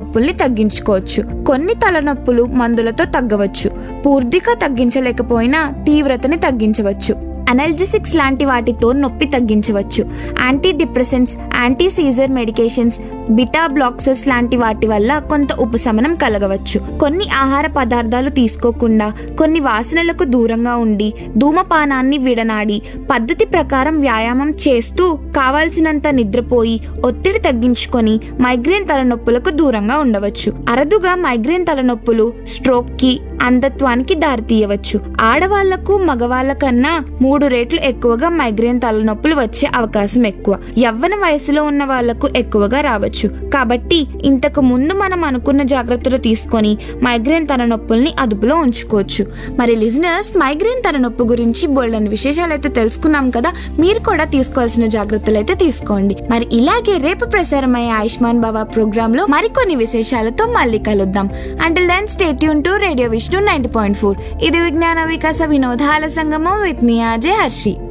తలనొప్పుల్ని తగ్గించుకోవచ్చు. కొన్ని తలనొప్పులు మందులతో తగ్గవచ్చు. పూర్తిగా తగ్గించలేకపోయినా తీవ్రతని తగ్గించవచ్చు. అనల్జెసిక్స్ లాంటి వాటితో నొప్పి తగ్గించవచ్చు. Anti depressants, anti Caesar medications, beta బ్లాక్సెస్ లాంటి వాటి వల్ల కొంత ఉపశమనం కలగవచ్చు. కొన్ని ఆహార పదార్థాలు తీసుకోకుండా, కొన్ని వాసనలకు దూరంగా ఉండి, ధూమపానాన్ని విడనాడి, పద్ధతి ప్రకారం వ్యాయామం చేస్తూ, కావాల్సినంత నిద్రపోయి, ఒత్తిడి తగ్గించుకొని మైగ్రేన్ తలనొప్పులకు దూరంగా ఉండవచ్చు. అరుదుగా మైగ్రేన్ తలనొప్పులు స్ట్రోక్కి, అంధత్వానికి దారితీయవచ్చు. ఆడవాళ్లకు మగవాళ్ళ కన్నా 3 రెట్లు ఎక్కువగా మైగ్రేన్ తలనొప్పులు వచ్చే అవకాశం ఎక్కువ. యవ్వన వయసులో ఉన్న వాళ్లకు ఎక్కువగా రావచ్చు. కాబట్టి ఇంతకు ముందు మనం అనుకున్న జాగ్రత్తలు తీసుకొని మైగ్రేన్ తలనొప్పుల్ని అదుపులో ఉంచుకోవచ్చు. మరి లిజనర్స్, మైగ్రేన్ తలనొప్పి గురించి బోల్డని విశేషాలు అయితే తెలుసుకున్నాం కదా. మీరు కూడా తీసుకోవాల్సిన జాగ్రత్తలు అయితే తీసుకోండి. మరి ఇలాగే రేపు ప్రసారమయ్యే ఆయుష్మాన్ భవ ప్రోగ్రామ్ లో మరికొన్ని విశేషాలతో మళ్ళీ కలుద్దాం. Until then stay tune to radio Vishnu 90.4. ఇది విజ్ఞాన వికాస వినోదాల సంగమం విత్ మీ ఆర్జే హర్షి.